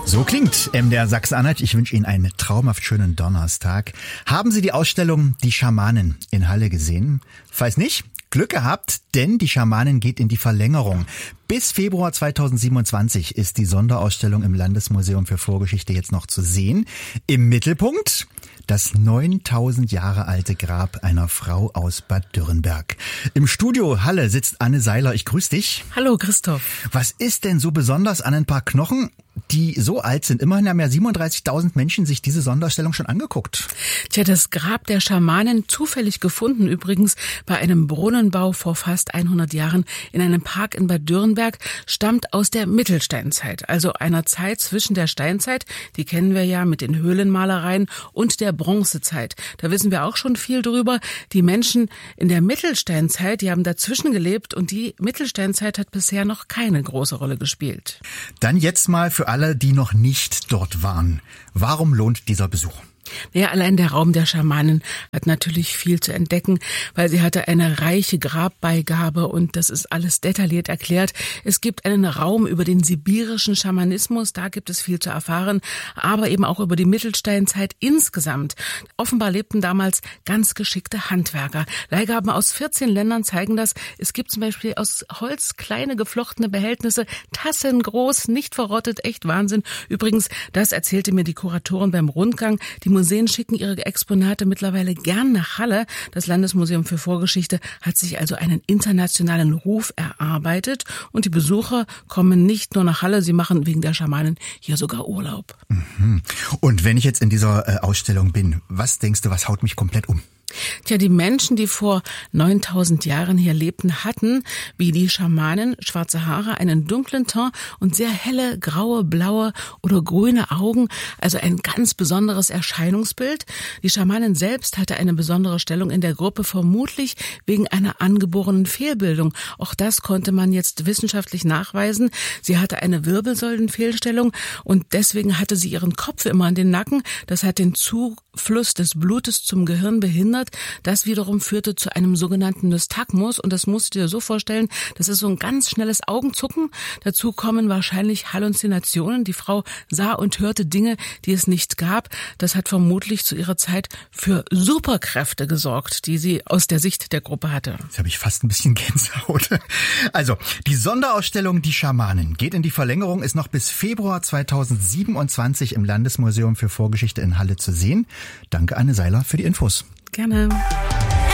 So klingt MDR Sachsen-Anhalt. Ich wünsche Ihnen einen traumhaft schönen Donnerstag. Haben Sie die Ausstellung Die Schamanen in Halle gesehen? Falls nicht, Glück gehabt, denn die Schamanen geht in die Verlängerung. Bis Februar 2027 ist die Sonderausstellung im Landesmuseum für Vorgeschichte jetzt noch zu sehen. Im Mittelpunkt das 9000 Jahre alte Grab einer Frau aus Bad Dürrenberg. Im Studio Halle sitzt Anne Seiler. Ich grüße dich. Hallo Christoph. Was ist denn so besonders an ein paar Knochen, die so alt sind? Immerhin haben ja 37.000 Menschen sich diese Sonderausstellung schon angeguckt. Tja, das Grab der Schamanen, zufällig gefunden übrigens bei einem Brunnenbau vor fast 100 Jahren in einem Park in Bad Dürrenberg, stammt aus der Mittelsteinzeit, also einer Zeit zwischen der Steinzeit, die kennen wir ja mit den Höhlenmalereien, und der Bronzezeit. Da wissen wir auch schon viel drüber. Die Menschen in der Mittelsteinzeit, die haben dazwischen gelebt, und die Mittelsteinzeit hat bisher noch keine große Rolle gespielt. Dann jetzt mal für alle, die noch nicht dort waren. Warum lohnt dieser Besuch? Ja, allein der Raum der Schamanen hat natürlich viel zu entdecken, weil sie hatte eine reiche Grabbeigabe, und das ist alles detailliert erklärt. Es gibt einen Raum über den sibirischen Schamanismus, da gibt es viel zu erfahren, aber eben auch über die Mittelsteinzeit insgesamt. Offenbar lebten damals ganz geschickte Handwerker. Leihgaben aus 14 Ländern zeigen das. Es gibt zum Beispiel aus Holz kleine geflochtene Behältnisse, Tassen groß, nicht verrottet, echt Wahnsinn. Übrigens, das erzählte mir die Kuratorin beim Rundgang. Die Museen schicken ihre Exponate mittlerweile gern nach Halle. Das Landesmuseum für Vorgeschichte hat sich also einen internationalen Ruf erarbeitet, und die Besucher kommen nicht nur nach Halle, sie machen wegen der Schamanen hier sogar Urlaub. Mhm. Und wenn ich jetzt in dieser Ausstellung bin, was denkst du, was haut mich komplett um? Tja, die Menschen, die vor 9000 Jahren hier lebten, hatten, wie die Schamanen, schwarze Haare, einen dunklen Teint und sehr helle, graue, blaue oder grüne Augen, also ein ganz besonderes Erscheinungsbild. Die Schamanin selbst hatte eine besondere Stellung in der Gruppe, vermutlich wegen einer angeborenen Fehlbildung. Auch das konnte man jetzt wissenschaftlich nachweisen. Sie hatte eine Wirbelsäulenfehlstellung, und deswegen hatte sie ihren Kopf immer an den Nacken. Das hat den Zufluss des Blutes zum Gehirn behindert. Das wiederum führte zu einem sogenannten Nystagmus, und das musst du dir so vorstellen, das ist so ein ganz schnelles Augenzucken. Dazu kommen wahrscheinlich Halluzinationen. Die Frau sah und hörte Dinge, die es nicht gab. Das hat vermutlich zu ihrer Zeit für Superkräfte gesorgt, die sie aus der Sicht der Gruppe hatte. Jetzt habe ich fast ein bisschen Gänsehaut. Also, die Sonderausstellung Die Schamanen geht in die Verlängerung, ist noch bis Februar 2027 im Landesmuseum für Vorgeschichte in Halle zu sehen. Danke, Anne Seiler, für die Infos. Gerne.